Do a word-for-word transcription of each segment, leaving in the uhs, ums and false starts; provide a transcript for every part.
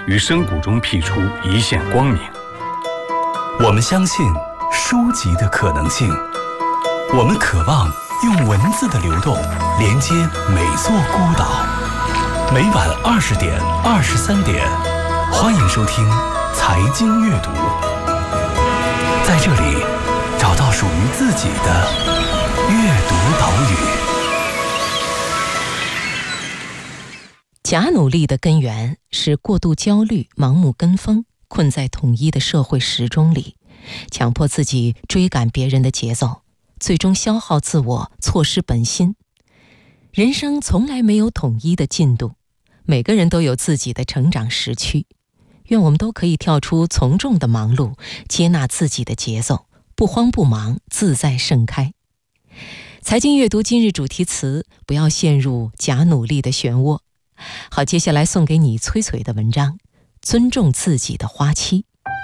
于深谷中辟出一线光明。 我们相信书籍的可能性，我们渴望用文字的流动连接每座孤岛。每晚二十点、二十三点，欢迎收听财经阅读，在这里找到属于自己的阅读岛屿。 假努力的根源是过度焦虑、盲目跟风，困在统一的社会时钟里，强迫自己追赶别人的节奏，最终消耗自我，错失本心。人生从来没有统一的进度，每个人都有自己的成长时区。愿我们都可以跳出从众的忙碌，接纳自己的节奏，不慌不忙，自在盛开。财经阅读今日主题词：不要陷入假努力的漩涡。好，接下来送给你崔崔的文章，尊重自己的花期。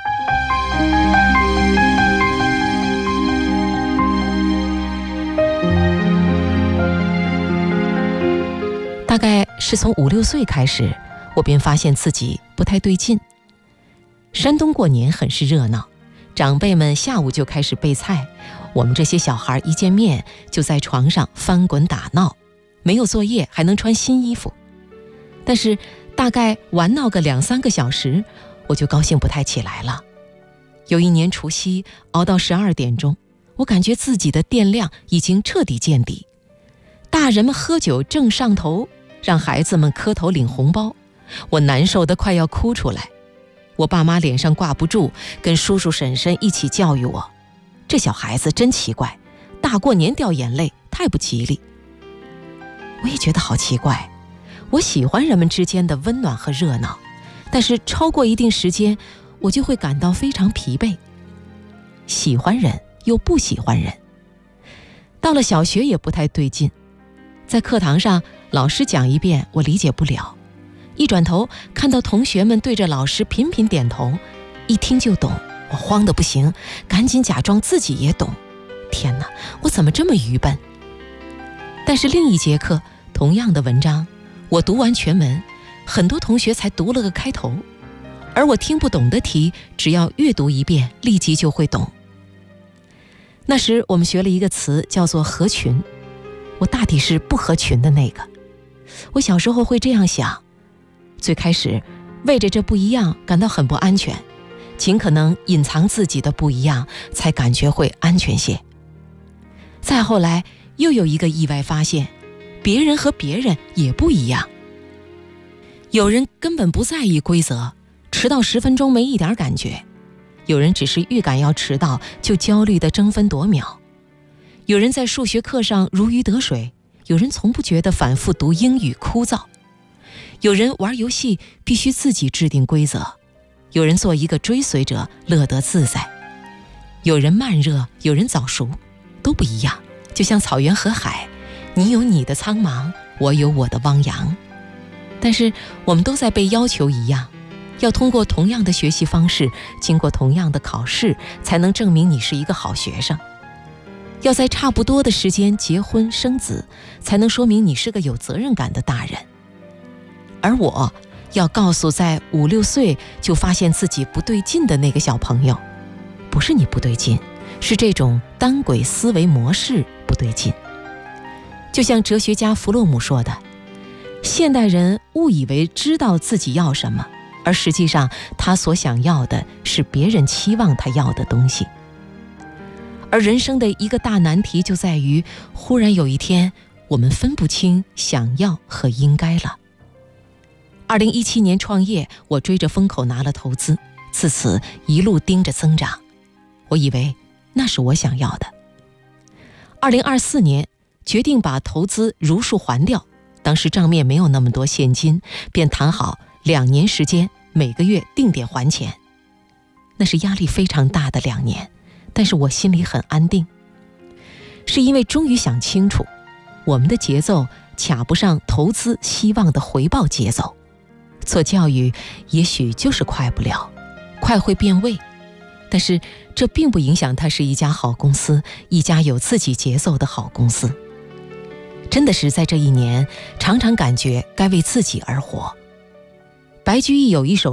大概是从五六岁开始，我便发现自己不太对劲。山东过年很是热闹，长辈们下午就开始备菜，我们这些小孩一见面就在床上翻滚打闹，没有作业还能穿新衣服。但是大概玩闹个两三个小时，我就高兴不太起来了。有一年除夕熬到十二点钟，我感觉自己的电量已经彻底见底。大人们喝酒正上头，让孩子们磕头领红包，我难受得快要哭出来。我爸妈脸上挂不住，跟叔叔婶婶一起教育我，这小孩子真奇怪，大过年掉眼泪太不吉利。我也觉得好奇怪，我喜欢人们之间的温暖和热闹，但是超过一定时间，我就会感到非常疲惫。喜欢人又不喜欢人。到了小学也不太对劲，在课堂上老师讲一遍我理解不了，一转头看到同学们对着老师频频点头，一听就懂，我慌得不行，赶紧假装自己也懂。天哪，我怎么这么愚笨？但是另一节课同样的文章，我读完全文，很多同学才读了个开头，而我听不懂的题，只要阅读一遍，立即就会懂。那时我们学了一个词叫做合群，我大抵是不合群的那个。我小时候会这样想，最开始为着这不一样感到很不安全，尽可能隐藏自己的不一样，才感觉会安全些。再后来又有一个意外发现，别人和别人也不一样。有人根本不在意规则，迟到十分钟没一点感觉；有人只是预感要迟到就焦虑地争分夺秒；有人在数学课上如鱼得水，有人从不觉得反复读英语枯燥；有人玩游戏必须自己制定规则，有人做一个追随者乐得自在；有人慢热，有人早熟，都不一样。就像草原和海，你有你的苍茫，我有我的汪洋，但是我们都在被要求一样，要通过同样的学习方式，经过同样的考试，才能证明你是一个好学生；要在差不多的时间结婚生子，才能说明你是个有责任感的大人。而我要告诉在五六岁就发现自己不对劲的那个小朋友，不是你不对劲，是这种单轨思维模式不对劲。就像哲学家弗洛姆说的，现代人误以为知道自己要什么，而实际上他所想要的是别人期望他要的东西。而人生的一个大难题就在于，忽然有一天我们分不清想要和应该了。二零一七年创业，我追着风口拿了投资，自此一路盯着增长，我以为那是我想要的。二零二四年决定把投资如数还掉，当时账面没有那么多现金，便谈好两年时间，每个月定点还钱。那是压力非常大的两年，但是我心里很安定，是因为终于想清楚，我们的节奏卡不上投资希望的回报节奏。做教育也许就是快不了，快会变味，但是这并不影响它是一家好公司，一家有自己节奏的好公司。真的是在这一年，常常感觉该为自己而活。白居易有一首